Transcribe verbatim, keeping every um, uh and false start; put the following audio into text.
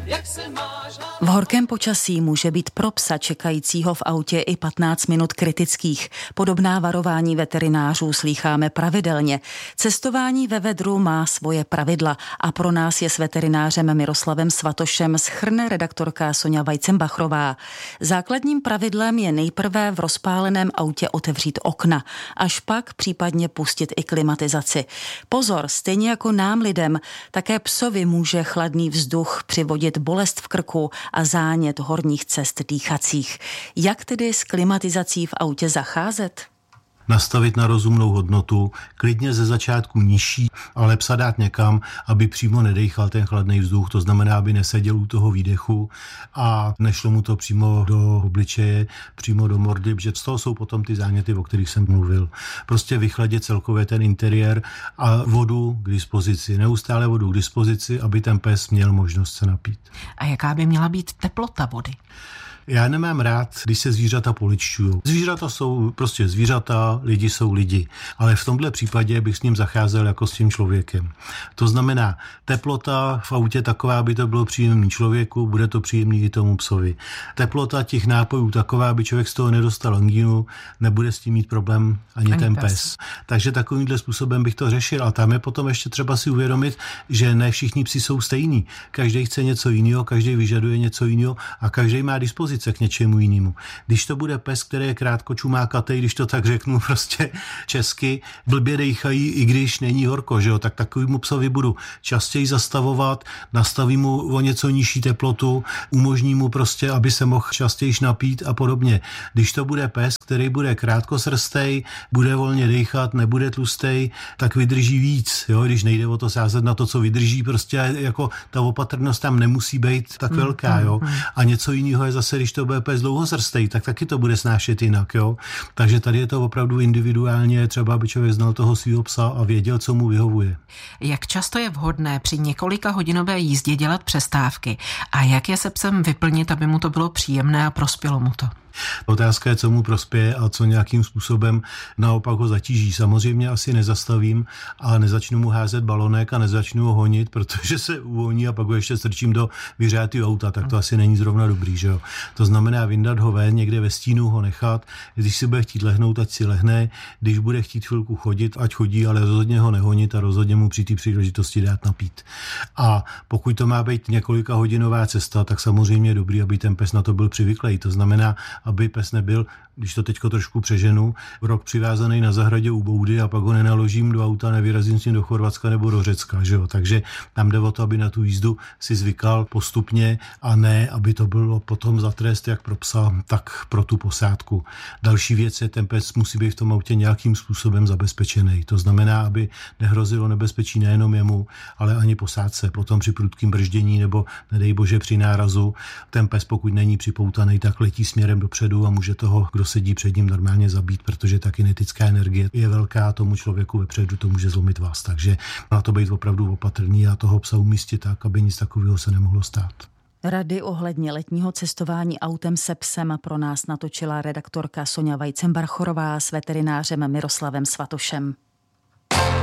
V horkém počasí může být pro psa čekajícího v autě i patnáct minut kritických. Podobná varování veterinářů slýcháme pravidelně. Cestování ve vedru má svoje pravidla a pro nás je s veterinářem Miroslavem Svatošem shrne redaktorka Sonja Vajcembachrová. Základním pravidlem je nejprve v rozpáleném autě otevřít okna, až pak případně pustit i klimatizaci. Pozor, stejně jako nám lidem, také psovi může chladný vzduch přivodit bolest v krku a zánět horních cest dýchacích. Jak tedy s klimatizací v autě zacházet? Nastavit na rozumnou hodnotu, klidně ze začátku nižší, ale psa dát někam, aby přímo nedejchal ten chladný vzduch, to znamená, aby neseděl u toho výdechu a nešlo mu to přímo do obličeje, přímo do mordy, protože z toho jsou potom ty záněty, o kterých jsem mluvil. Prostě vychladit celkově ten interiér a vodu k dispozici, neustále vodu k dispozici, aby ten pes měl možnost se napít. A jaká by měla být teplota vody? Já nemám rád, když se zvířata poličťují. Zvířata jsou prostě zvířata, lidi jsou lidi. Ale v tomhle případě bych s ním zacházel jako s tím člověkem. To znamená, teplota v autě taková, aby to bylo příjemný člověku, bude to příjemný i tomu psovi. Teplota těch nápojů taková, aby člověk z toho nedostal angínu, nebude s tím mít problém ani, ani ten pes. pes. Takže takovýmhle způsobem bych to řešil. A tam je potom ještě třeba si uvědomit, že ne všichni psi jsou stejní. Každý chce něco jiného, každý vyžaduje něco jiného a každý má dispozici k něčemu jinému. Když to bude pes, který je krátko čumákatej, když to tak řeknu prostě česky, blbě dejchají, i když není horko, že jo, tak takovýmu psovi budu častěji zastavovat, nastavím mu o něco nižší teplotu, umožním mu prostě, aby se mohl častěji napít a podobně. Když to bude pes, který bude krátkosrstej, bude volně dejchat, nebude tlustej, tak vydrží víc, jo, když nejde o to sázet na to, co vydrží, prostě jako ta opatrnost tam nemusí být tak velká, jo. A něco jiného je zase, když to bude pes dlouhosrstej, tak taky to bude snášet jinak, jo. Takže tady je to opravdu individuálně, třeba aby člověk znal toho svého psa a věděl, co mu vyhovuje. Jak často je vhodné při několika hodinové jízdě dělat přestávky a jak je se psem vyplnit, aby mu to bylo příjemné a prospělo mu to? Otázka je, co mu prospěje a co nějakým způsobem naopak ho zatíží. Samozřejmě asi nezastavím a nezačnu mu házet balonek a nezačnu ho honit, protože se uvolní a pak ho ještě strčím do vyřátého auta, tak to asi není zrovna dobrý, že jo. To znamená vyndat ho ven, někde ve stínu ho nechat, když si bude chtít lehnout, ať si lehne, když bude chtít chvilku chodit, ať chodí, ale rozhodně ho nehonit a rozhodně mu při té příležitosti dát napít. A pokud to má být několika hodinová cesta, tak samozřejmě je dobrý, aby ten pes na to byl přivyklý. To znamená, aby pes nebyl, když to teďko trošku přeženu, rok přivázaný na zahradě u boudy a pak ho nenaložím do auta, nevyrazím s ním do Chorvatska nebo do Řecka, že jo. Takže tam jde o to, aby na tu jízdu si zvykal postupně a ne, aby to bylo potom za trest jak pro psa, tak pro tu posádku. Další věc je, ten pes musí být v tom autě nějakým způsobem zabezpečený. To znamená, aby nehrozilo nebezpečí nejenom jemu, ale ani posádce. Potom při prudkém brždění nebo nedej bože při nárazu, ten pes, pokud není připoutaný, tak letí směrem dopředu a může toho, kdo sedí před ním, normálně zabít, protože ta kinetická energie je velká, tomu člověku vepředu to může zlomit vás. Takže má to být opravdu opatrný a toho psa umístit tak, aby nic takového se nemohlo stát. Rady ohledně letního cestování autem se psem pro nás natočila redaktorka Sonja Vajcembachrová s veterinářem Miroslavem Svatošem.